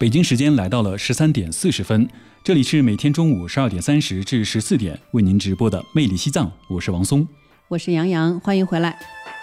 北京时间来到了13点40分，这里是每天中午12点30至14点为您直播的《魅力西藏》，我是王松， 我是杨洋，欢迎回来。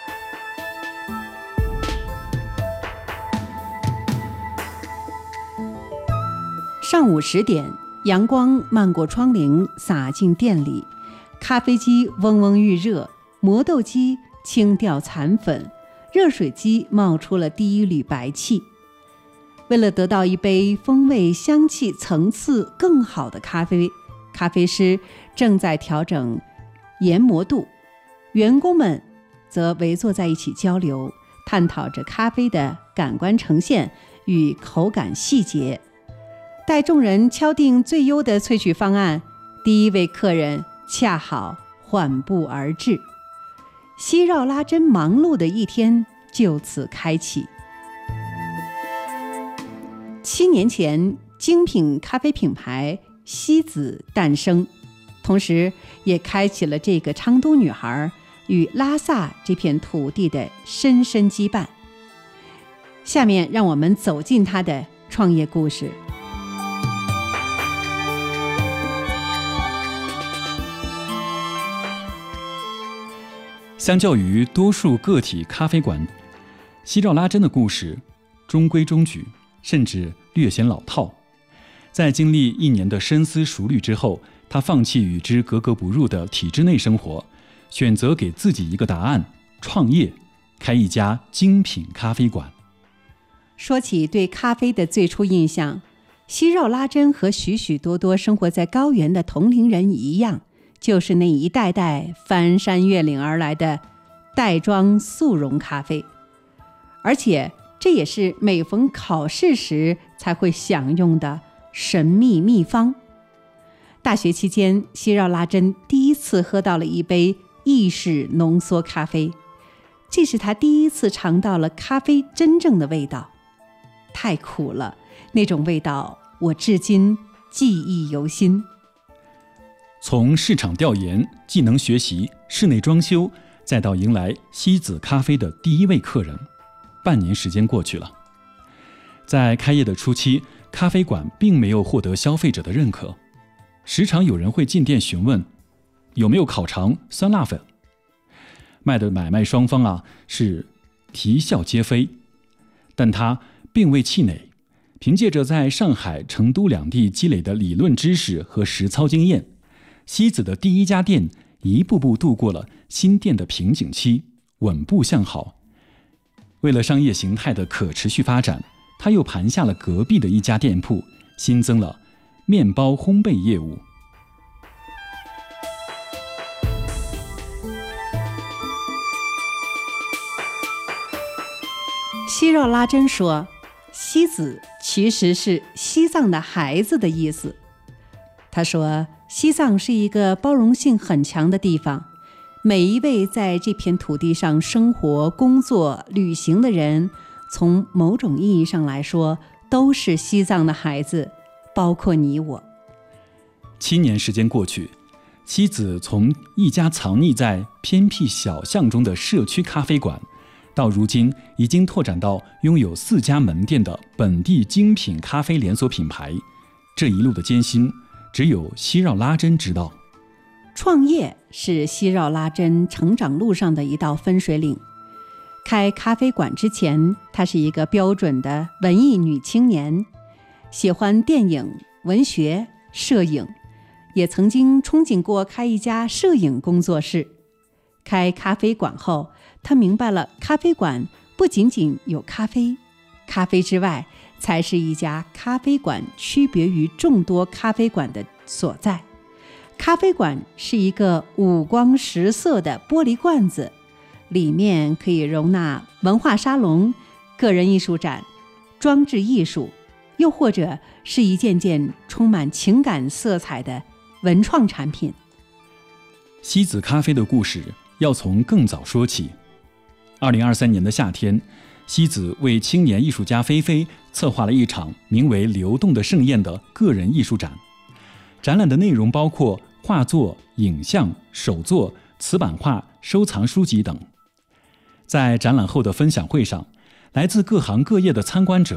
上午10点，阳光漫过窗棂，洒进店里，咖啡机嗡嗡预热，磨豆机轻掉残粉，热水机冒出了第一缕白气。为了得到一杯风味香气层次更好的咖啡，咖啡师正在调整研磨度，员工们则围坐在一起交流，探讨着咖啡的感官呈现与口感细节。待众人敲定最优的萃取方案，第一位客人恰好缓步而至，熙绕拉真忙碌的一天就此开启。7年前，精品咖啡品牌西子诞生，同时也开启了这个昌都女孩与拉萨这片土地的深深羁绊。下面让我们走进她的创业故事。 相较于多数个体咖啡馆，熙绕拉真的故事中规中矩，甚至略显老套。在经历1年的深思熟虑之后，他放弃与之格格不入的体制内生活，选择给自己一个答案，创业，开一家精品咖啡馆。 说起对咖啡的最初印象，熙绕拉真和许许多多生活在高原的同龄人一样，就是那一代代翻山越岭而来的袋装速溶咖啡，而且这也是每逢考试时才会享用的神秘秘方。大学期间，熙绕拉真第一次喝到了一杯意式浓缩咖啡，这是他第一次尝到了咖啡真正的味道，太苦了，那种味道我至今记忆犹新。 从市场调研、技能学习、室内装修，再到迎来西子咖啡的第一位客人，半年时间过去了。在开业的初期，咖啡馆并没有获得消费者的认可，时常有人会进店询问有没有烤肠、酸辣粉，买卖双方是啼笑皆非。但他并未气馁，凭借着在上海、成都两地积累的理论知识和实操经验，西子的第一家店一步步度过了新店的瓶颈期，稳步向好。为了商业形态的可持续发展，他又盘下了隔壁的一家店铺，新增了面包烘焙业务。 熙绕拉真说，西子其实是西藏的孩子的意思。他说，西藏是一个包容性很强的地方，每一位在这片土地上生活、工作、旅行的人，从某种意义上来说，都是西藏的孩子，包括你我。 7年时间过去，西子从一家藏匿在偏僻小巷中的社区咖啡馆，到如今已经拓展到拥有4家门店的本地精品咖啡连锁品牌。这一路的艰辛，只有熙绕拉真知道。 创业是熙绕拉真成长路上的一道分水岭。开咖啡馆之前，她是一个标准的文艺女青年，喜欢电影、文学、摄影，也曾经憧憬过开一家摄影工作室。开咖啡馆后，她明白了咖啡馆不仅仅有咖啡，咖啡之外才是一家咖啡馆区别于众多咖啡馆的所在。咖啡馆是一个五光十色的玻璃罐子，里面可以容纳文化沙龙、个人艺术展、装置艺术，又或者是一件件充满情感色彩的文创产品。 西子咖啡的故事要从更早说起。2023年的夏天，西子为青年艺术家菲菲策划了一场名为《流动的盛宴》的个人艺术展。展览的内容包括画作、影像、手作、瓷版画、收藏书籍等。在展览后的分享会上，来自各行各业的参观者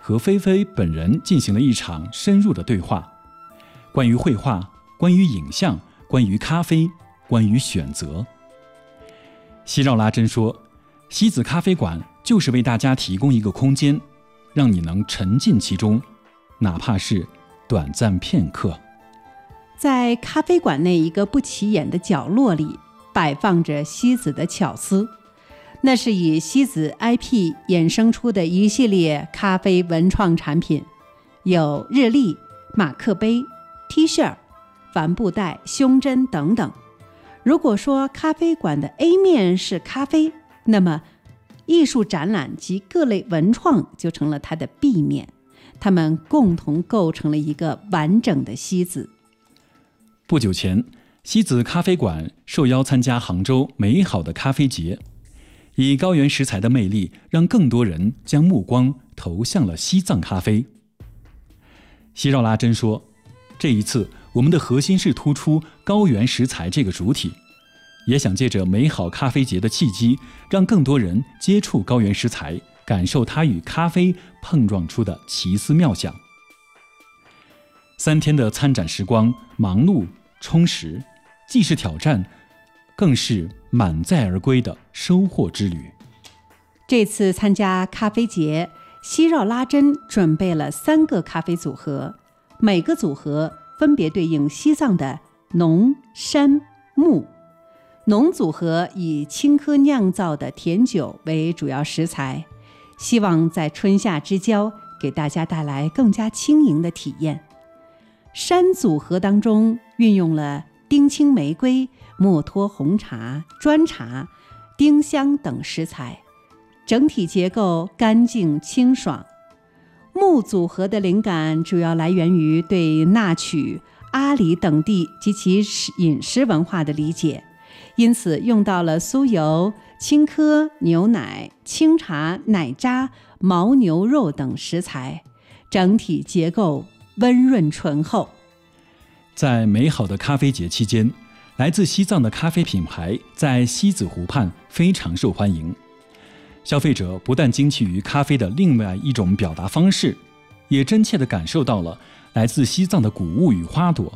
和菲菲本人进行了一场深入的对话，关于绘画，关于影像，关于咖啡，关于选择。西绕拉珍说，西子咖啡馆就是为大家提供一个空间，让你能沉浸其中，哪怕是短暂片刻。 在咖啡馆内一个不起眼的角落里，摆放着西子的巧思，那是以西子 IP 衍生出的一系列咖啡文创产品，有日历、马克杯、T 恤、帆布袋、胸针等等。如果说咖啡馆的 A 面是咖啡，那么艺术展览及各类文创就成了它的 B 面，它们共同构成了一个完整的西子。 不久前，西子咖啡馆受邀参加杭州美好的咖啡节，以高原食材的魅力，让更多人将目光投向了西藏咖啡。西绕拉珍说，这一次我们的核心是突出高原食材这个主体，也想借着美好咖啡节的契机，让更多人接触高原食材，感受它与咖啡碰撞出的奇思妙想。3天的参展时光，忙碌充实，既是挑战，更是满载而归的收获之旅。 这次参加咖啡节，西绕拉珍准备了3个咖啡组合，每个组合分别对应西藏的农、山、牧。农组合以青稞酿造的甜酒为主要食材，希望在春夏之交给大家带来更加轻盈的体验。山组合当中运用了丁青玫瑰、墨脱红茶、砖茶、丁香等食材，整体结构干净清爽。木组合的灵感主要来源于对纳曲、阿里等地及其饮食文化的理解，因此用到了酥油、青稞、牛奶、清茶、奶渣、牦牛肉等食材，整体结构温润醇厚。 在美好的咖啡节期间，来自西藏的咖啡品牌在西子湖畔非常受欢迎。消费者不但惊奇于咖啡的另外一种表达方式，也真切地感受到了来自西藏的谷物与花朵